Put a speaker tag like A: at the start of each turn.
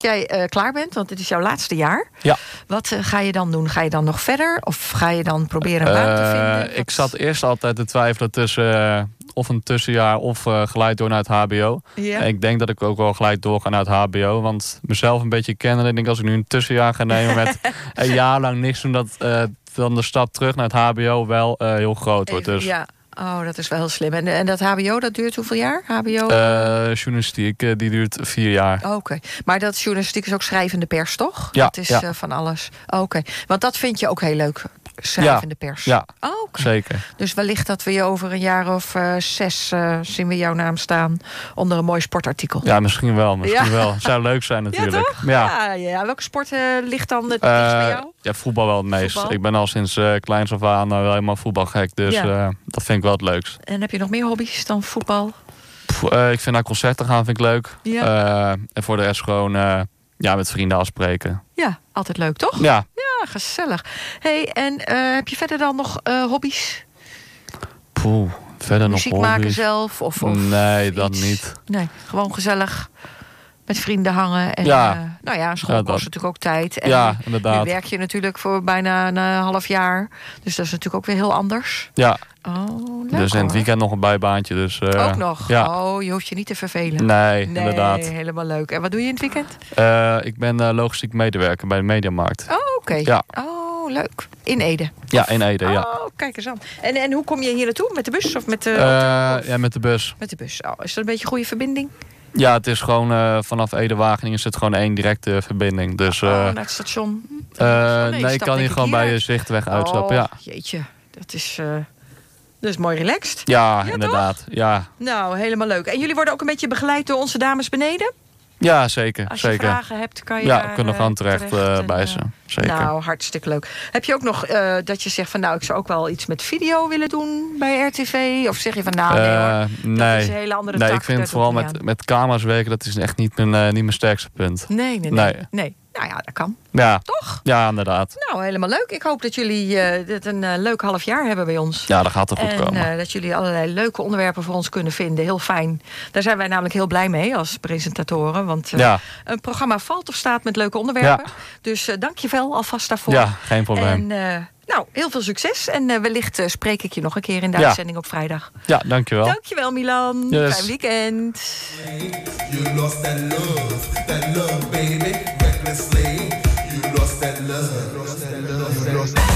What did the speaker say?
A: jij klaar bent, want dit is jouw laatste jaar.
B: Ja.
A: Wat ga je dan doen? Ga je dan nog verder? Of ga je dan proberen een baan te vinden?
B: Ik zat eerst altijd te twijfelen tussen of een tussenjaar of gelijk door naar het hbo.
A: Ja.
B: Ik denk dat ik ook wel gelijk doorga naar het hbo. Want mezelf een beetje kennen. Ik denk als ik nu een tussenjaar ga nemen met een jaar lang niks doen, dat dan de stap terug naar het hbo wel heel groot wordt. Dus.
A: Ja. Oh, dat is wel heel slim. En dat hbo, dat duurt hoeveel jaar? HBO?
B: Journalistiek, die duurt 4 jaar.
A: Oké. Maar dat journalistiek is ook schrijvende pers, toch?
B: Ja,
A: dat is van alles. Oké. Want dat vind je ook heel leuk, schrijvende pers.
B: Ja,
A: oké.
B: Zeker.
A: Dus wellicht dat we je over een jaar of 6 zien we jouw naam staan onder een mooi sportartikel.
B: Ja, misschien wel. Het zou leuk zijn natuurlijk.
A: Ja, toch? Ja. Welke sport ligt dan het dichtst bij jou?
B: Ja, voetbal wel het meest.
A: Voetbal?
B: Ik ben al sinds kleins af aan wel helemaal voetbalgek. Dus dat vind ik wel het leukst.
A: En heb je nog meer hobby's dan voetbal?
B: Ik vind naar concerten gaan vind ik leuk.
A: Ja.
B: En voor de rest gewoon met vrienden afspreken.
A: Ja, altijd leuk, toch?
B: Ja.
A: Ja, gezellig. Hey, en heb je verder dan nog hobby's?
B: Verder
A: muziek
B: nog
A: maken
B: hobby's?
A: zelf? Of
B: nee,
A: iets?
B: dat niet.
A: Nee, gewoon gezellig met vrienden hangen. En, school kost natuurlijk ook tijd. En
B: inderdaad.
A: Nu werk je natuurlijk voor bijna een half jaar. Dus dat is natuurlijk ook weer heel anders.
B: Ja.
A: Oh, leuk,
B: dus in het weekend nog een bijbaantje. Dus,
A: ook nog?
B: Ja.
A: Oh, je hoeft je niet te vervelen.
B: Nee, inderdaad.
A: Helemaal leuk. En wat doe je in het weekend?
B: Ik ben logistiek medewerker bij de Mediamarkt.
A: Oh, oké.
B: Ja.
A: Oh, leuk. In Ede?
B: Ja, in Ede, ja.
A: Oh, kijk eens aan. En hoe kom je hier naartoe? Met de bus of met de auto?
B: Ja, met de bus.
A: Met de bus. Oh, is dat een beetje een goede verbinding?
B: Ja, het is gewoon vanaf Ede-Wageningen is het gewoon 1 directe verbinding. Dus,
A: naar het station?
B: Nee, ik kan hier gewoon bij je Zichtweg uitstappen. Ja.
A: Jeetje, dat is mooi relaxed.
B: Ja, inderdaad.
A: Toch?
B: Ja.
A: Nou, helemaal leuk. En jullie worden ook een beetje begeleid door onze dames beneden?
B: Ja, zeker.
A: Als je vragen hebt, kan je
B: daar kunnen gewoon terecht bij ze. Zeker.
A: Nou, hartstikke leuk. Heb je ook nog dat je zegt van ik zou ook wel iets met video willen doen bij RTV? Of zeg je van
B: nee.
A: Dat is een hele andere tak.
B: Nee, ik vind vooral met camera's werken, dat is echt niet mijn sterkste punt.
A: Nee. Nou ja, dat kan.
B: Ja.
A: Toch?
B: Ja, inderdaad.
A: Nou, helemaal leuk. Ik hoop dat jullie een leuk half jaar hebben bij ons.
B: Ja, dat gaat er goed komen.
A: En dat jullie allerlei leuke onderwerpen voor ons kunnen vinden. Heel fijn. Daar zijn wij namelijk heel blij mee als presentatoren. Want een programma valt of staat met leuke onderwerpen. Ja. Dus dank je wel alvast daarvoor.
B: Ja, geen probleem.
A: En heel veel succes. En wellicht spreek ik je nog een keer in de uitzending op vrijdag.
B: Ja, dankjewel.
A: Dankjewel, Milan.
B: Yes.
A: Fijn weekend.
C: You lost that love, baby, recklessly. You lost that love.